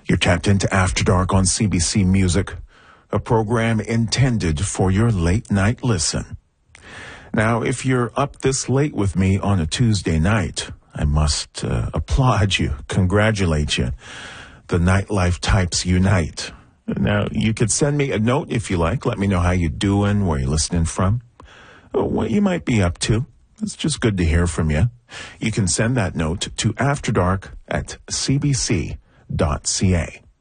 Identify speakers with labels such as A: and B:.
A: You're tapped into After Dark on CBC Music, a program intended for your late night listen. Now, if you're up this late with me on a Tuesday night, I must applaud you, congratulate you. The nightlife types unite. Now, you could send me a note if you like. Let me know how you're doing, where you're listening from, what you might be up to. It's just good to hear from you. You can send that note to afterdark@cbc.ca.